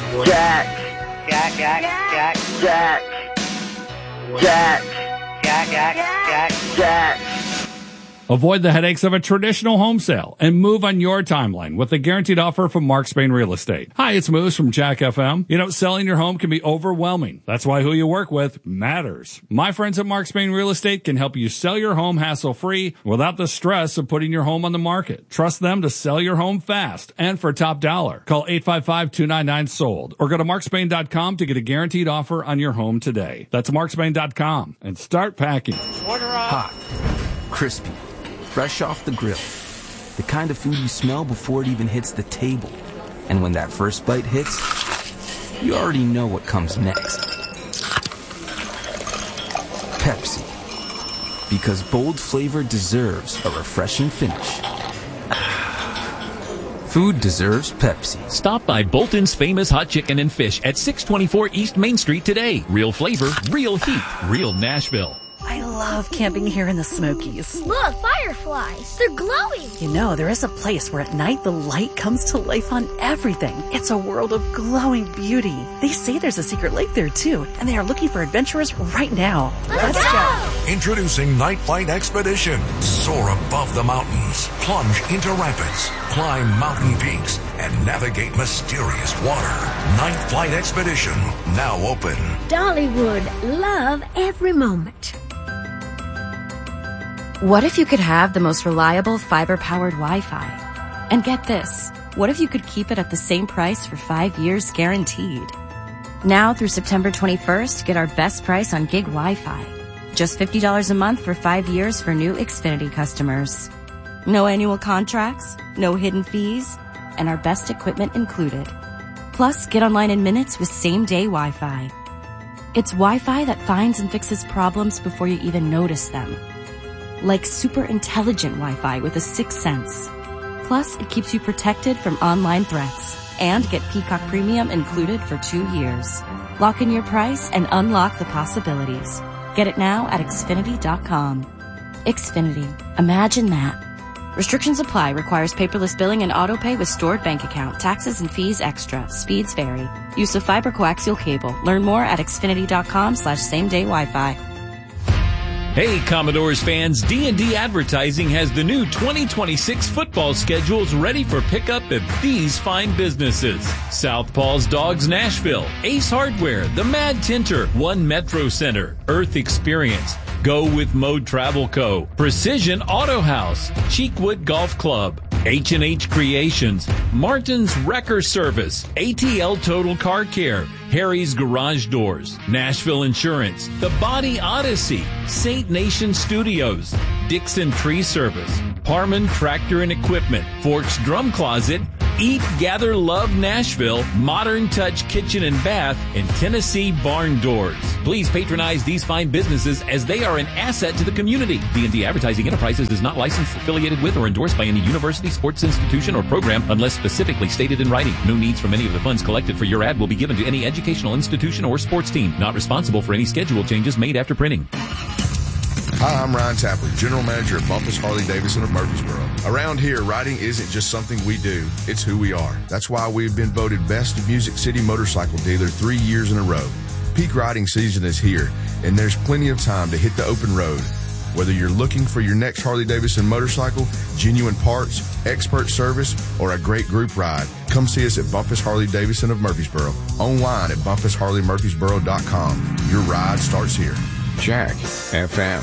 Jack. Jack. Jack. Jack. Avoid the headaches of a traditional home sale and move on your timeline with a guaranteed offer from Mark Spain Real Estate. Hi, it's Moose from Jack FM. You know, selling your home can be overwhelming. That's why who you work with matters. My friends at Mark Spain Real Estate can help you sell your home hassle-free without the stress of putting your home on the market. Trust them to sell your home fast and for top dollar. Call 855-299-SOLD or go to markspain.com to get a guaranteed offer on your home today. That's markspain.com and start packing. Hot, crispy, fresh off the grill. The kind of food you smell before it even hits the table. And when that first bite hits, you already know what comes next. Pepsi. Because bold flavor deserves a refreshing finish. Food deserves Pepsi. Stop by Bolton's Famous Hot Chicken and Fish at 624 East Main Street today. Real flavor, real heat, real Nashville. I love camping here in the Smokies. Look, fireflies. They're glowing. You know, there is a place where at night the light comes to life on everything. It's a world of glowing beauty. They say there's a secret lake there too, and they are looking for adventurers right now. Let's go. Introducing Night Flight Expedition. Soar above the mountains, plunge into rapids, climb mountain peaks, and navigate mysterious water. Night Flight Expedition, now open. Dollywood, love every moment. What if you could have the most reliable fiber-powered Wi-Fi? And get this, what if you could keep it at the same price for 5 years guaranteed? Now through September 21st, get our best price on gig Wi-Fi. Just $50 a month for 5 years for new Xfinity customers. No annual contracts, no hidden fees, and our best equipment included. Plus, get online in minutes with same-day Wi-Fi. It's Wi-Fi that finds and fixes problems before you even notice them. Like super intelligent Wi-Fi with a sixth sense. Plus, it keeps you protected from online threats. And get Peacock Premium included for 2 years. Lock in your price and unlock the possibilities. Get it now at Xfinity.com. Xfinity. Imagine that. Restrictions apply. Requires paperless billing and auto-pay with stored bank account. Taxes and fees extra. Speeds vary. Use of fiber coaxial cable. Learn more at Xfinity.com/same-day Wi-Fi. Hey, Commodores fans, D&D Advertising has the new 2026 football schedules ready for pickup at these fine businesses. Southpaw's Dogs Nashville, Ace Hardware, The Mad Tinter, One Metro Center, Earth Experience, Go With Mode Travel Co., Precision Auto House, Cheekwood Golf Club, H&H Creations, Martin's Wrecker Service, ATL Total Car Care, Harry's Garage Doors, Nashville Insurance, The Body Odyssey, St. Nation Studios, Dixon Tree Service, Parman Tractor and Equipment, Forks Drum Closet, Eat, Gather, Love Nashville, Modern Touch Kitchen and Bath, and Tennessee Barn Doors. Please patronize these fine businesses as they are an asset to the community. D&D Advertising Enterprises is not licensed, affiliated with, or endorsed by any university, sports institution, or program unless specifically stated in writing. No needs from any of the funds collected for your ad will be given to any educational institution or sports team. Not responsible for any schedule changes made after printing. Hi, I'm Ryan Tapley, General Manager at Bumpus Harley-Davidson of Murfreesboro. Around here, riding isn't just something we do, it's who we are. That's why we've been voted Best of Music City Motorcycle Dealer 3 years in a row. Peak riding season is here, and there's plenty of time to hit the open road. Whether you're looking for your next Harley-Davidson motorcycle, genuine parts, expert service, or a great group ride, come see us at Bumpus Harley-Davidson of Murfreesboro. Online at BumpusHarleyMurfreesboro.com. Your ride starts here. Jack FM.